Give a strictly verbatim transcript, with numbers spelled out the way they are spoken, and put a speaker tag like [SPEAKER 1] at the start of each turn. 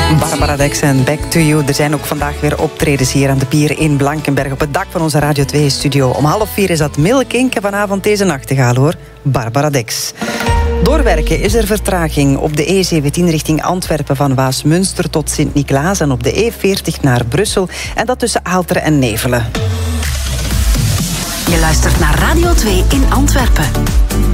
[SPEAKER 1] Barbara Dex en Back to You. Er zijn ook vandaag weer optredens hier aan de pier in Blankenberg op het dak van onze Radio twee-studio. Om half vier is dat Milkink en vanavond deze nachtegaal hoor, Barbara Dex. Doorwerken is er vertraging op de E zeventien richting Antwerpen van Waasmunster tot Sint-Niklaas en op de E veertig naar Brussel en dat tussen Aalteren en Nevelen.
[SPEAKER 2] Je luistert naar Radio twee in Antwerpen.